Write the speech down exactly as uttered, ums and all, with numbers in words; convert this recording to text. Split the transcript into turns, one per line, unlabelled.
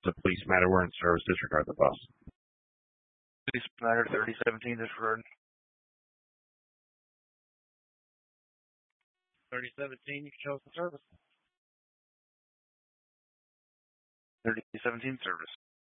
a police matter. We're in service. Disregard the bus.
Police matter thirty seventeen disregard.
thirty seventeen, you chose the service.
thirty seventeen service.